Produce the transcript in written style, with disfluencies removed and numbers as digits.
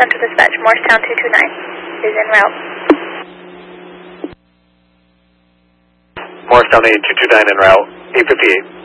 Central Dispatch, Morristown 229 is en route. Morristown 8229 en route, 858.